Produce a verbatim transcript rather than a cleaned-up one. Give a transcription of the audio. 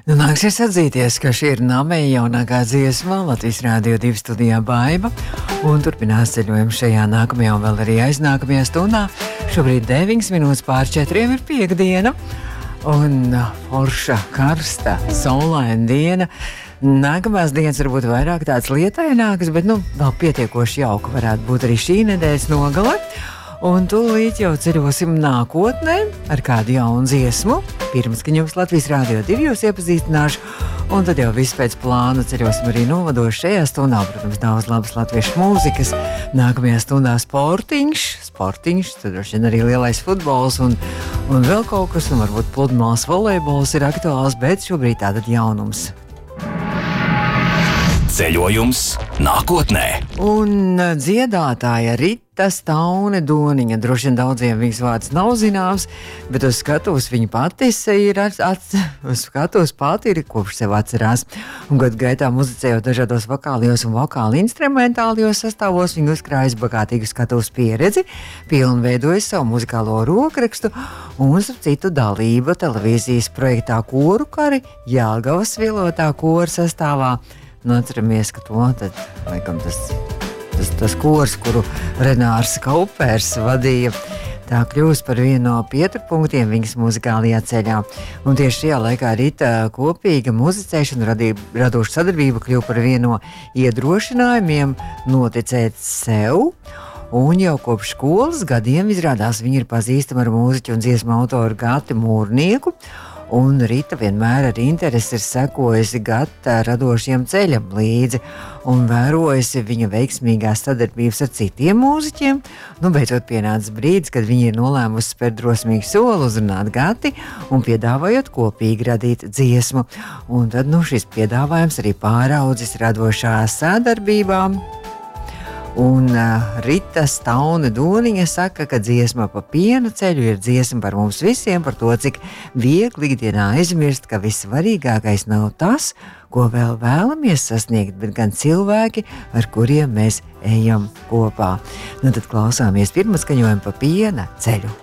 Nu, nāksies atzīties, ka šī ir Nameja jaunākā dziesma Latvijas Rādio divi studijā Baiba, un turpinās ceļojumu šajā nākamajā un vēl arī aiznākamajā stundā. Šobrīd deviņas minūtes pār četriem ir piekdiena, un forša, karsta, saulaina diena. Nākamās dienas varbūt vairāk tāds lietainākas, bet nu, vēl pietiekoši jauka varētu būt arī šī nedēļas nogale. Un tūlīt jau ceļosim nākotnē ar kādu jaunu dziesmu. Pirms, ka jums Latvijas Rādio divi jūs iepazīstināšu, un tad jau viss pēc plāna ceļosim arī novadoši šajā stundā. Protams, daudz labas latviešu mūzikas. Nākamajā stundā sportiņš, sportiņš, tad droši vien arī lielais futbols un, un vēl kaut kas, un varbūt pludmales volejbols ir aktuāls, bet šobrīd tātad jaunums. Ceļojums nākotnē. Un dziedātāja Rita Staune Doniņa, droši vien daudziem viņas vārds nav zināms, bet uz skatuves viņa pati ir, ats, uz skatuves pati ir kopš sev atcerās. Un gadu gaitā muzicējot dažādos vokālijos un vokāli instrumentālijos sastāvos, viņa uzkrājas bagātīgu skatuves pieredzi, pilnveidojas savu muzikālo rokrakstu un starp citu dalību televīzijas projektā Koru kari Jelgavas Vilotā kora sastāvā. Nu, atceramies, ka to tad, laikam, tas, tas, tas kors, kuru Renārs Kaupers vadīja, tā kļūst par vienu no pieturpunktiem viņas muzikālajā ceļā. Un tieši šajā laikā Rita kopīga muzicēšana, radība, radoša sadarbība kļuva par vienu no iedrošinājumiem noticēt sev. Un jau kopš skolas gadiem izrādās viņa ir pazīstama ar mūziķu un dziesmu autoru Gati Mūrnieku. Un Rita vienmēr ar interesi ir sekojusi Gata radošiem ceļam līdzi un vērojusi viņa veiksmīgās sadarbības ar citiem mūziķiem. Nu, beidzot pienāca brīdis, kad viņa ir nolēmusi spērt drosmīgu soli uzrunāt Gati un piedāvājot kopīgi radīt dziesmu. Un tad nu, šis piedāvājums arī pāraudzis radošā sadarbībā. Un uh, Rita Staune Doniņa saka, ka dziesma pa piena ceļu ir dziesma par mums visiem, par to, cik viegli ikdienā aizmirst, ka vissvarīgākais nav tas, ko vēl vēlamies sasniegt, bet gan cilvēki, ar kuriem mēs ejam kopā. Nu tad klausāmies pirmā skaņojuma pa piena ceļu.